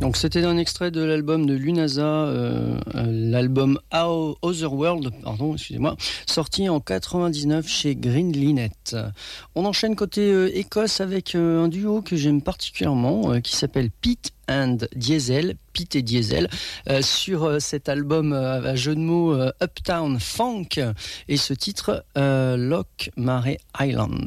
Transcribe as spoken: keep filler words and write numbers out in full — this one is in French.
Donc c'était un extrait de l'album de Lunasa, euh, l'album How Otherworld, pardon, excusez-moi, sorti en quatre-vingt-dix-neuf chez Green Linnet. On enchaîne côté euh, Écosse avec euh, un duo que j'aime particulièrement, euh, qui s'appelle Pete and Diesel, Pete et Diesel, euh, sur euh, cet album euh, à jeu de mots euh, Uptown Funk, et ce titre euh, Loch Mare Island.